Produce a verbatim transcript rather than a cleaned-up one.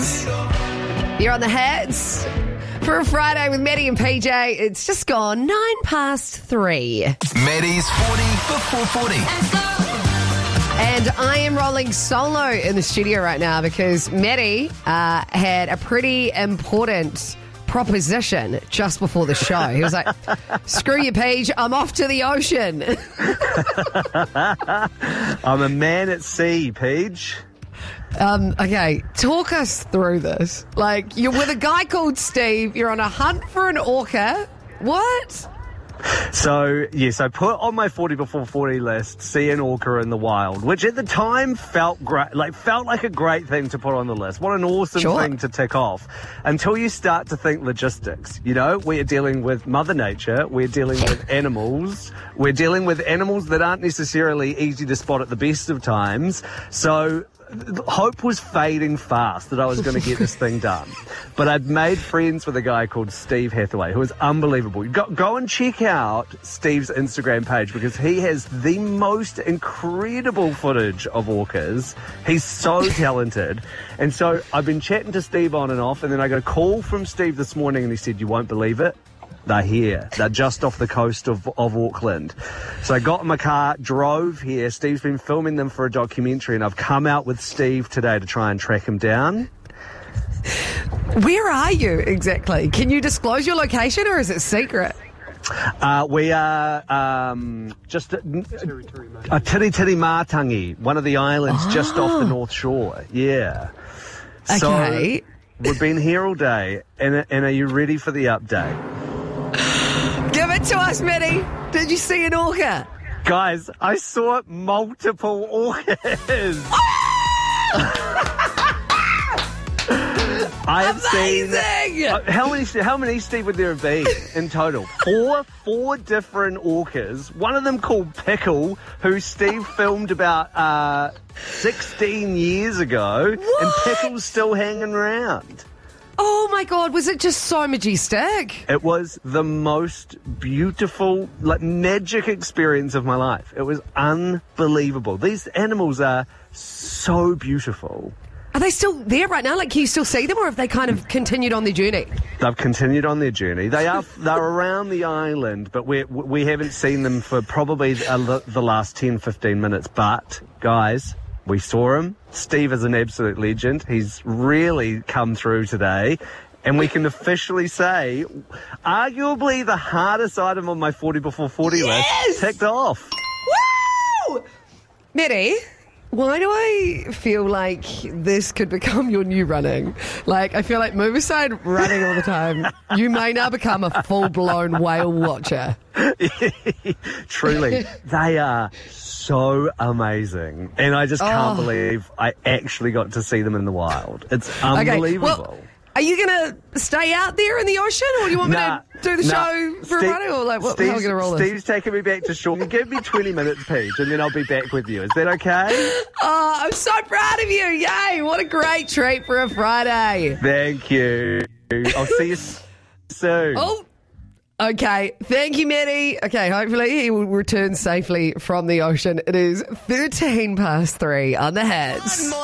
is. You're on the Hits for a Friday with Maddie and P J. It's just gone nine past three. Maddie's forty before forty. And I am rolling solo in the studio right now because Maddie uh, had a pretty important proposition just before the show. He was like, screw you, Paige, I'm off to the ocean. I'm a man at sea, Paige. Um, okay, talk us through this. Like, you're with a guy called Steve. You're on a hunt for an orca. What? So, yes, I put on my forty before forty list, see an orca in the wild, which at the time felt great, like felt like a great thing to put on the list. What an awesome Sure. thing to tick off. Until you start to think logistics. You know, we're dealing with Mother Nature, we're dealing with animals, we're dealing with animals that aren't necessarily easy to spot at the best of times. So hope was fading fast that I was going to get this thing done. But I'd made friends with a guy called Steve Hathaway, who is unbelievable. Go, go and check out Steve's Instagram page because he has the most incredible footage of orcas. He's so talented. And so I've been chatting to Steve on and off, and then I got a call from Steve this morning, and he said, you won't believe it. They're here. They're just off the coast of, of Auckland. So I got in my car, drove here. Steve's been filming them for a documentary, and I've come out with Steve today to try and track him down. Where are you exactly? Can you disclose your location or is it secret? Uh, we are um, just a, a Tiri Tiri Mātangi, one of the islands oh. just off the North Shore. Yeah. Okay. So we've been here all day, and, and are you ready for the update? Give it to us, Maddie. Did you see an orca? Guys, I saw multiple orcas. I have Amazing. seen. Uh, how many? How many, Steve, would there have been in total? Four, four different orcas. One of them called Pickle, who Steve filmed about uh, sixteen years ago, What? and Pickle's still hanging around. Oh my God, was it just so majestic? It was the most beautiful, like, magic experience of my life. It was unbelievable. These animals are so beautiful. Are they still there right now? Like, can you still see them or have they kind of continued on their journey? They've continued on their journey. They are they're around the island, but we we haven't seen them for probably the, the last ten, fifteen minutes. But, guys, we saw him. Steve is an absolute legend. He's really come through today. And we can officially say, arguably the hardest item on my forty before forty Yes! list ticked off. Woo! Maddie, why do I feel like this could become your new running? Like, I feel like move aside running all the time. You may now become a full-blown whale watcher. Truly, they are so amazing. And I just can't Oh. believe I actually got to see them in the wild. It's unbelievable. Okay, well, are you going to stay out there in the ocean or do you want me Nah, to do the nah. show for Steve- a running? Or like, what, how are we Steve's, going to roll this? Steve's taking me back to shore. Give me twenty minutes, Paige, and then I'll be back with you. Is that okay? Oh, I'm so proud of you. Yay. What a great treat for a Friday. Thank you. I'll see you soon. Oh, okay. Thank you, Maddie. Okay, hopefully he will return safely from the ocean. It is thirteen past three on the Hits.